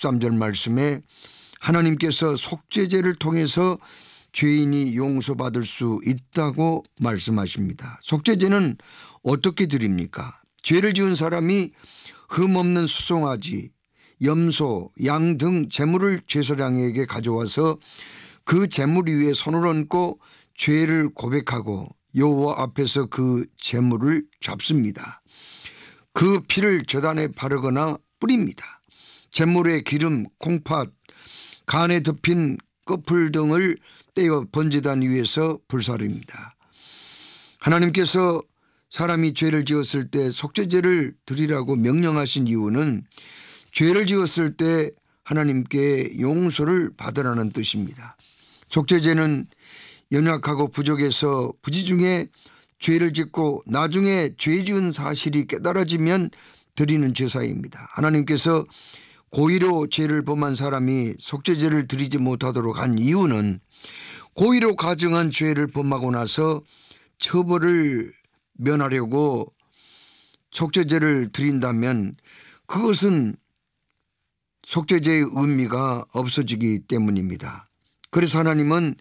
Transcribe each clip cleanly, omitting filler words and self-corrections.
13절 말씀에 하나님께서 속죄제를 통해서 죄인이 용서받을 수 있다고 말씀하십니다. 속죄제는 어떻게 드립니까? 죄를 지은 사람이 흠없는 수송아지, 염소, 양 등 제물을 제사장에게 가져와서 그 제물 위에 손을 얹고 죄를 고백하고 여호와 앞에서 그 제물을 잡습니다. 그 피를 제단에 바르거나 뿌립니다. 제물의 기름, 콩팥, 간에 덮인 꺼풀 등을 떼어 번제단 위에서 불사릅니다. 하나님께서 사람이 죄를 지었을 때 속죄제를 드리라고 명령하신 이유는 죄를 지었을 때 하나님께 용서를 받으라는 뜻입니다. 속죄제는 연약하고 부족해서 부지중에 죄를 짓고 나중에 죄 지은 사실이 깨달아지면 드리는 제사입니다. 하나님께서 고의로 죄를 범한 사람이 속죄제를 드리지 못하도록 한 이유는 고의로 가정한 죄를 범하고 나서 처벌을 면하려고 속죄제를 드린다면 그것은 속죄제의 의미가 없어지기 때문입니다. 그래서 하나님은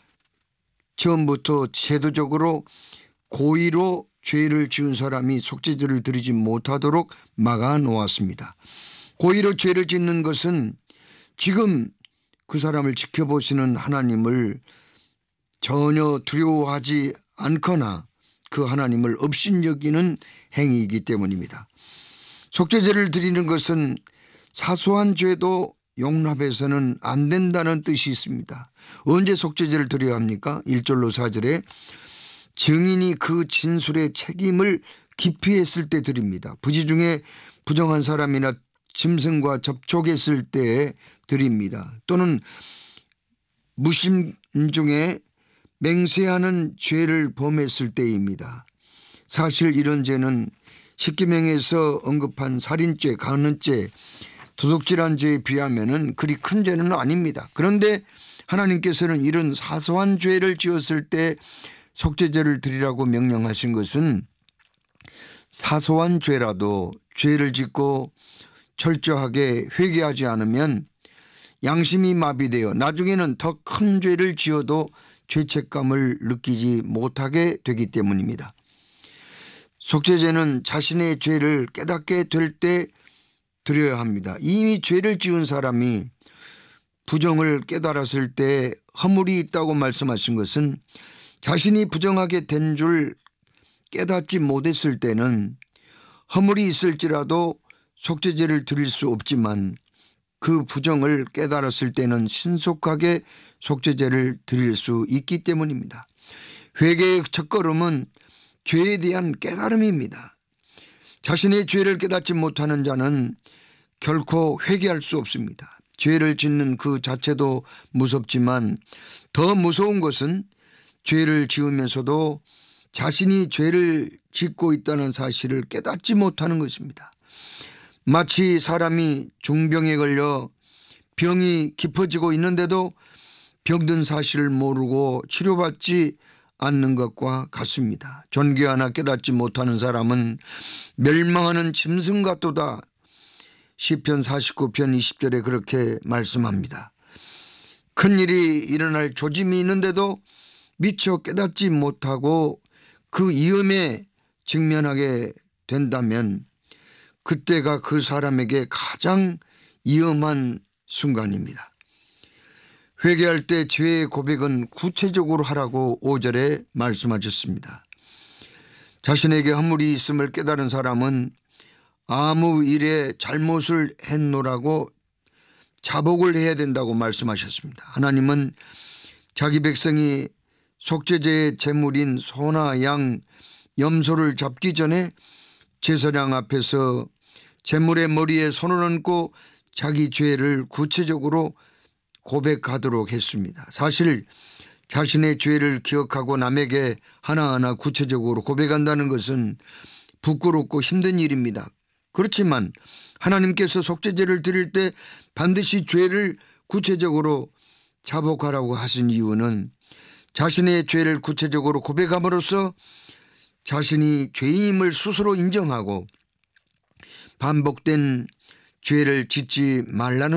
처음부터 제도적으로 고의로 죄를 지은 사람이 속죄제를 드리지 못하도록 막아 놓았습니다. 고의로 죄를 짓는 것은 지금 그 사람을 지켜보시는 하나님을 전혀 두려워하지 않거나 그 하나님을 업신여기는 행위이기 때문입니다. 속죄제를 드리는 것은 사소한 죄도 용납해서는 안 된다는 뜻이 있습니다. 언제 속죄제를 드려야 합니까? 1절로 4절에 증인이 그 진술의 책임을 기피했을 때 드립니다. 부지중에 부정한 사람이나 짐승과 접촉했을 때 드립니다. 또는 무심 중에 맹세하는 죄를 범했을 때입니다. 사실 이런 죄는 십계명에서 언급한 살인죄, 간음죄, 도둑질한 죄에 비하면 그리 큰 죄는 아닙니다. 그런데 하나님께서는 이런 사소한 죄를 지었을 때 속죄제를 드리라고 명령하신 것은 사소한 죄라도 죄를 짓고 철저하게 회개하지 않으면 양심이 마비되어 나중에는 더 큰 죄를 지어도 죄책감을 느끼지 못하게 되기 때문입니다. 속죄제는 자신의 죄를 깨닫게 될 때 드려야 합니다. 이미 죄를 지은 사람이 부정을 깨달았을 때 허물이 있다고 말씀하신 것은 자신이 부정하게 된 줄 깨닫지 못했을 때는 허물이 있을지라도 속죄제를 드릴 수 없지만 그 부정을 깨달았을 때는 신속하게 속죄제를 드릴 수 있기 때문입니다. 회개의 첫걸음은 죄에 대한 깨달음입니다. 자신의 죄를 깨닫지 못하는 자는 결코 회개할 수 없습니다. 죄를 짓는 그 자체도 무섭지만 더 무서운 것은 죄를 지으면서도 자신이 죄를 짓고 있다는 사실을 깨닫지 못하는 것입니다. 마치 사람이 중병에 걸려 병이 깊어지고 있는데도 병든 사실을 모르고 치료받지 않는 것과 같습니다. 존귀 하나 깨닫지 못하는 사람은 멸망하는 짐승 같도다. 시편 49편 20절에 그렇게 말씀합니다. 큰일이 일어날 조짐이 있는데도 미처 깨닫지 못하고 그 위험에 직면하게 된다면 그때가 그 사람에게 가장 위험한 순간입니다. 회개할 때 죄의 고백은 구체적으로 하라고 5절에 말씀하셨습니다. 자신에게 허물이 있음을 깨달은 사람은 아무 일에 잘못을 했노라고 자복을 해야 된다고 말씀하셨습니다. 하나님은 자기 백성이 속죄제의 제물인 소나 양, 염소를 잡기 전에 제사장 앞에서 제물의 머리에 손을 얹고 자기 죄를 구체적으로 고백하도록 했습니다. 사실 자신의 죄를 기억하고 남에게 하나하나 구체적으로 고백한다는 것은 부끄럽고 힘든 일입니다. 그렇지만 하나님께서 속죄제를 드릴 때 반드시 죄를 구체적으로 자복하라고 하신 이유는 자신의 죄를 구체적으로 고백함으로써 자신이 죄인임을 스스로 인정하고 반복된 죄를 짓지 말라는